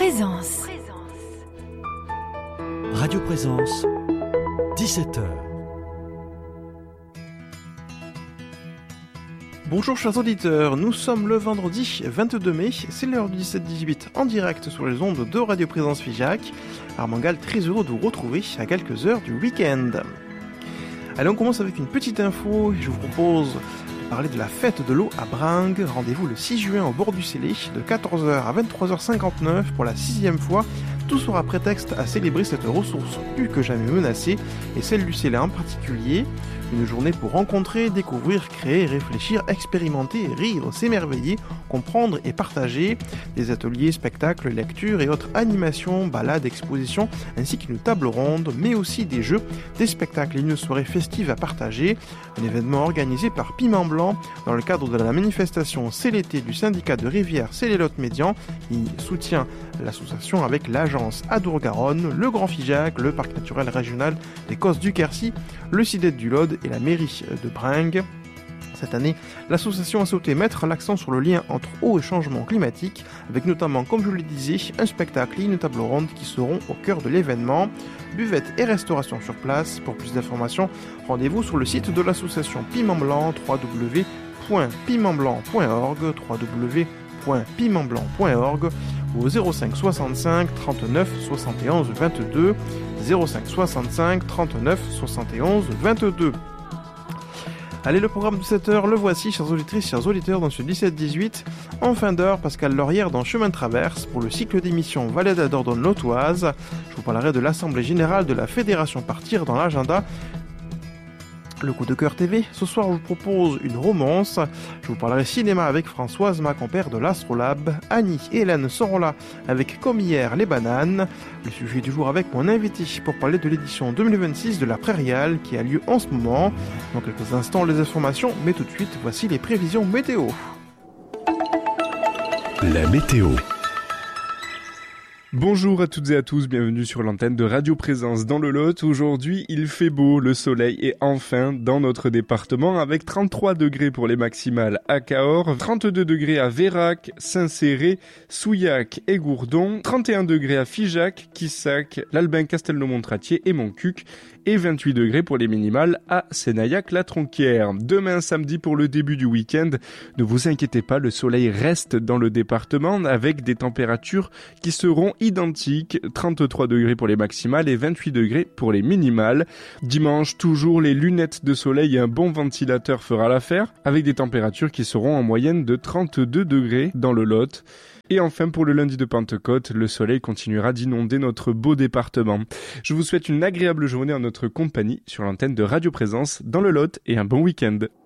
Présence. Radio Présence, 17h. Bonjour chers auditeurs, nous sommes le vendredi 22 mai, c'est l'heure du 17-18 en direct sur les ondes de Radio Présence Figeac. Armangal, très heureux de vous retrouver à quelques heures du week-end. Allez, on commence avec une petite info, je vous propose de parler de la fête de l'eau à Bringues. Rendez-vous le 6 juin au bord du Célé, de 14h à 23h59 pour la 6e fois. Tout sera prétexte à célébrer cette ressource plus que jamais menacée, et celle du Célé en particulier. Une journée pour rencontrer, découvrir, créer, réfléchir, expérimenter, rire, s'émerveiller, comprendre et partager. Des ateliers, spectacles, lectures et autres animations, balades, expositions, ainsi qu'une table ronde, mais aussi des jeux, des spectacles et une soirée festive à partager. Un événement organisé par Piment Blanc dans le cadre de la manifestation C'est l'été du syndicat de Rivière C'est-les-Lot-Médian. Il soutient l'association avec l'agence Adour-Garonne, le Grand Figeac, le parc naturel régional des Cosses du Quercy, le CIDET du Lot et la mairie de Bringues. Cette année, l'association a souhaité mettre l'accent sur le lien entre eau et changement climatique, avec notamment, comme je le disais, un spectacle et une table ronde qui seront au cœur de l'événement. Buvette et restauration sur place. Pour plus d'informations, rendez-vous sur le site de l'association Piment Blanc, www.pimentblanc.org, www.pimentblanc.org, ou au 05 65 39 71 22, 05 65 39 71 22. Allez, le programme de 7h, le voici, chers auditrices, chers auditeurs, dans ce 17-18. En fin d'heure, Pascal Laurière dans Chemin de Traverse pour le cycle d'émissions Valais d'Adordonne-Lautoise. Je vous parlerai de l'Assemblée Générale de la Fédération Partir dans l'agenda. Le coup de cœur TV, ce soir je vous propose une romance. Je vous parlerai cinéma avec Françoise, ma compère de l'Astrolabe. Annie et Hélène seront là avec Comme hier les bananes. Le sujet du jour avec mon invité pour parler de l'édition 2026 de la Prairiale qui a lieu en ce moment. Dans quelques instants les informations, mais tout de suite voici les prévisions météo. La météo. Bonjour à toutes et à tous, bienvenue sur l'antenne de Radio Présence dans le Lot. Aujourd'hui, il fait beau, le soleil est enfin dans notre département avec 33 degrés pour les maximales à Cahors, 32 degrés à Vérac, Saint-Céré, Souillac et Gourdon, 31 degrés à Figeac, Quissac, l'Albin, Castelnau-Montratier et Montcuq, et 28 degrés pour les minimales à Sénaillac-la-Tronquière. Demain samedi pour le début du week-end, ne vous inquiétez pas, le soleil reste dans le département avec des températures qui seront identiques, 33 degrés pour les maximales et 28 degrés pour les minimales. Dimanche, toujours les lunettes de soleil et un bon ventilateur fera l'affaire, avec des températures qui seront en moyenne de 32 degrés dans le Lot. Et enfin, pour le lundi de Pentecôte, le soleil continuera d'inonder notre beau département. Je vous souhaite une agréable journée en notre compagnie sur l'antenne de Radio Présence dans le Lot et un bon week-end.